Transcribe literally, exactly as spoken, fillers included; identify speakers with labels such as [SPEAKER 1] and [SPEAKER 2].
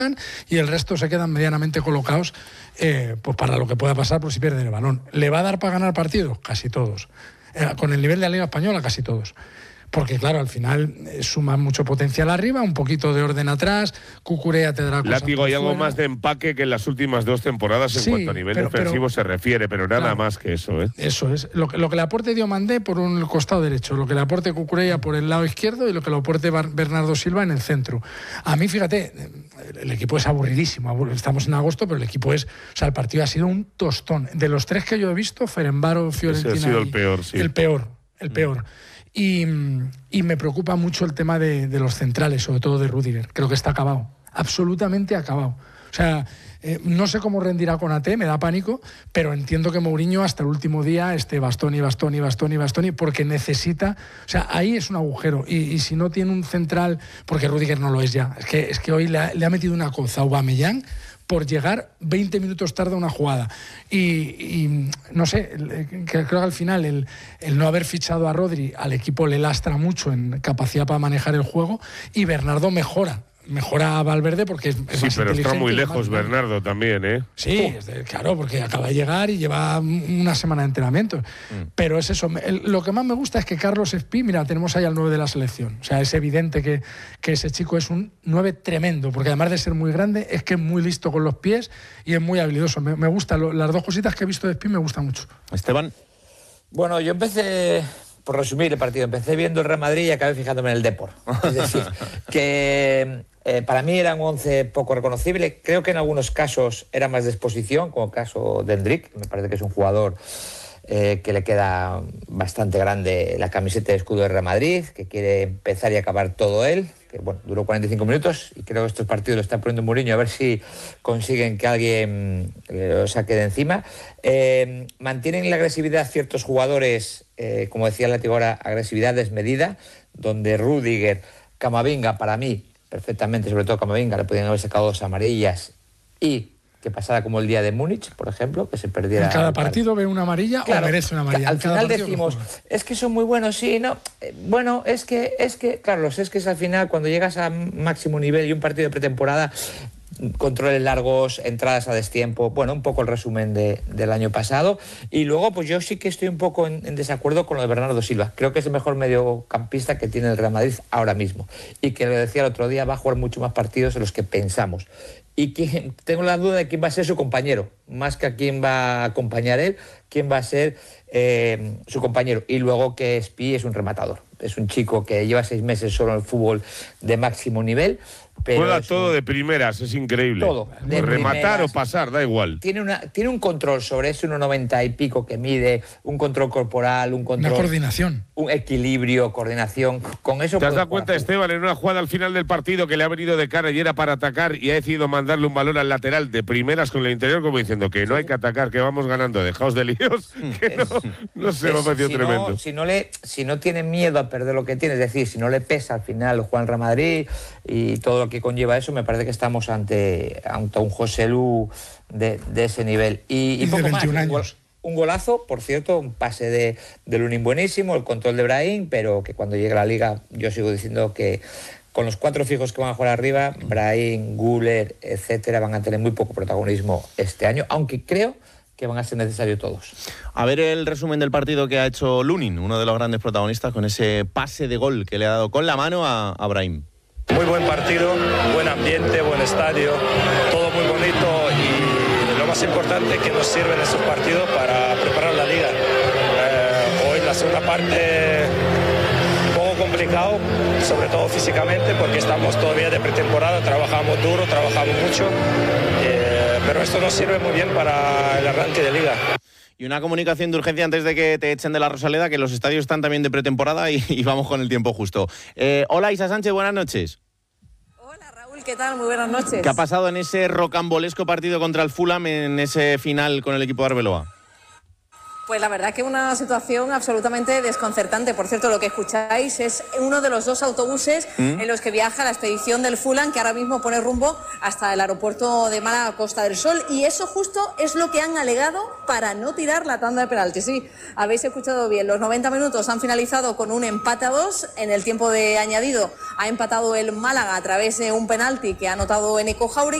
[SPEAKER 1] y el resto se quedan medianamente colocados eh, pues para lo que pueda pasar por si pierden el balón. ¿Le va a dar para ganar partidos? Casi todos. Eh, con el nivel de la Liga Española, casi todos. Porque claro, al final eh, suma mucho potencial arriba, un poquito de orden atrás, Cucurella te dará cosas.
[SPEAKER 2] Látigo, hay algo más de empaque que en las últimas dos temporadas en
[SPEAKER 1] sí,
[SPEAKER 2] cuanto a nivel
[SPEAKER 1] pero,
[SPEAKER 2] defensivo
[SPEAKER 1] pero,
[SPEAKER 2] se refiere, pero nada
[SPEAKER 1] claro,
[SPEAKER 2] más que eso. ¿eh?
[SPEAKER 1] Eso es. Lo, lo que le aporte Diomandé por un costado derecho, lo que le aporte Cucurella por el lado izquierdo y lo que le aporte Bernardo Silva en el centro. A mí, fíjate, el equipo es aburridísimo. Estamos en agosto, pero el equipo es... O sea, el partido ha sido un tostón. De los tres que yo he visto, Ferenbaro, Fiorentina...
[SPEAKER 2] Ese ha sido
[SPEAKER 1] y,
[SPEAKER 2] el peor, sí.
[SPEAKER 1] El peor, el peor. Mm. Y, y me preocupa mucho el tema de, de los centrales, sobre todo de Rüdiger. Creo que está acabado, absolutamente acabado. O sea, eh, no sé cómo rendirá con A T, me da pánico, pero entiendo que Mourinho hasta el último día esté Bastoni, Bastoni, Bastoni, Bastoni, porque necesita... O sea, ahí es un agujero. Y, y si no tiene un central, porque Rüdiger no lo es ya, es que, es que hoy le ha, le ha metido una coza a Aubameyang por llegar veinte minutos tarde a una jugada. Y, y no sé, creo que al final el, el no haber fichado a Rodri al equipo le lastra mucho en capacidad para manejar el juego, y Bernardo mejora. Mejora a Valverde porque es, es
[SPEAKER 2] sí,
[SPEAKER 1] más
[SPEAKER 2] pero está muy lejos
[SPEAKER 1] más,
[SPEAKER 2] Bernardo también, ¿eh?
[SPEAKER 1] Sí, oh. claro, porque acaba de llegar y lleva una semana de entrenamiento. Mm. Pero es eso, el, lo que más me gusta es que Carlos Espí, mira, tenemos ahí al nueve de la selección. O sea, es evidente que, que ese chico es un nueve tremendo, porque además de ser muy grande, es que es muy listo con los pies y es muy habilidoso. Me, me gusta, lo, las dos cositas que he visto de Espí me gustan mucho.
[SPEAKER 3] Esteban.
[SPEAKER 4] Bueno, yo empecé... Por resumir el partido, empecé viendo el Real Madrid y acabé fijándome en el Depor. Es decir, que eh, para mí era un once poco reconocible. Creo que en algunos casos era más de exposición, como el caso de Endrick. Me parece que es un jugador eh, que le queda bastante grande la camiseta de escudo de Real Madrid, que quiere empezar y acabar todo él. Que bueno, duró cuarenta y cinco minutos y creo que estos partidos lo está poniendo Mourinho a ver si consiguen que alguien lo saque de encima. Eh, mantienen la agresividad ciertos jugadores, eh, como decía Látigo ahora, agresividad desmedida, donde Rüdiger, Camavinga, para mí, perfectamente, sobre todo Camavinga, le podían haber sacado dos amarillas y que pasara como el día de Múnich, por ejemplo, que se perdiera...
[SPEAKER 1] En cada partido ve una amarilla, claro, o merece una amarilla.
[SPEAKER 4] Al final decimos, es que son muy buenos, sí, no... Eh, bueno, es que, es que, Carlos, es que es al final, cuando llegas a máximo nivel y un partido de pretemporada, controles largos, entradas a destiempo, bueno, un poco el resumen de, del año pasado. Y luego, pues yo sí que estoy un poco en, en desacuerdo con lo de Bernardo Silva. Creo que es el mejor mediocampista que tiene el Real Madrid ahora mismo. Y que, lo decía el otro día, va a jugar mucho más partidos de los que pensamos. Y que, tengo la duda de quién va a ser su compañero, más que a quién va a acompañar él, quién va a ser eh, su compañero. Y luego que Espí es un rematador. Es un chico que lleva seis meses solo en el fútbol de máximo nivel. Pero
[SPEAKER 2] juega todo un... de primeras, es increíble.
[SPEAKER 4] Todo. De
[SPEAKER 2] rematar
[SPEAKER 4] primeras.
[SPEAKER 2] o pasar, da igual.
[SPEAKER 4] Tiene, una, tiene un control sobre ese uno noventa y pico que mide, un control corporal, un control...
[SPEAKER 1] Una coordinación.
[SPEAKER 4] Un equilibrio, coordinación. Con eso...
[SPEAKER 2] ¿Te has dado cuenta, Esteban, en una jugada al final del partido que le ha venido de cara y era para atacar y ha decidido mandarle un balón al lateral de primeras con el interior, como diciendo que no hay que atacar, que vamos ganando, dejaos de líos, que no, no sé, me ha parecido
[SPEAKER 4] si
[SPEAKER 2] tremendo.
[SPEAKER 4] No, si, no le, si no tiene miedo a perder lo que tiene, es decir, si no le pesa al final jugar en Real Madrid y todo lo que conlleva eso, me parece que estamos ante, ante un José Lu de, de ese nivel. Y, y,
[SPEAKER 1] y
[SPEAKER 4] poco
[SPEAKER 1] de
[SPEAKER 4] más.
[SPEAKER 1] veintiún años.
[SPEAKER 4] Un golazo, por cierto, un pase de, de Lunin buenísimo, el control de Brahim, pero que cuando llegue a la Liga yo sigo diciendo que con los cuatro fijos que van a jugar arriba, Brahim, Güler, etcétera, van a tener muy poco protagonismo este año, aunque creo que van a ser necesarios todos.
[SPEAKER 3] A ver el resumen del partido que ha hecho Lunin, uno de los grandes protagonistas, con ese pase de gol que le ha dado con la mano a, a Brahim.
[SPEAKER 5] Muy buen partido, buen ambiente, buen estadio, todo muy bonito y lo más importante que nos sirven esos partidos para preparar la liga. Eh, hoy la segunda parte un poco complicado, sobre todo físicamente, porque estamos todavía de pretemporada, trabajamos duro, trabajamos mucho, eh, pero esto nos sirve muy bien para el arranque de liga.
[SPEAKER 3] Y una comunicación de urgencia antes de que te echen de la Rosaleda, que los estadios están también de pretemporada y, y vamos con el tiempo justo. Eh, hola Isa Sánchez, buenas noches.
[SPEAKER 6] Hola Raúl, ¿qué tal? Muy buenas noches.
[SPEAKER 3] ¿Qué ha pasado en ese rocambolesco partido contra el Fulham, en ese final con el equipo de Arbeloa?
[SPEAKER 6] Pues la verdad que una situación absolutamente desconcertante. Por cierto, lo que escucháis es uno de los dos autobuses ¿Mm? en los que viaja la expedición del Fulham, que ahora mismo pone rumbo hasta el aeropuerto de Málaga, Costa del Sol. Y eso justo es lo que han alegado para no tirar la tanda de penaltis. Sí, habéis escuchado bien. Los noventa minutos han finalizado con un empate a dos. En el tiempo de añadido ha empatado el Málaga a través de un penalti que ha anotado Eneko Jauregui.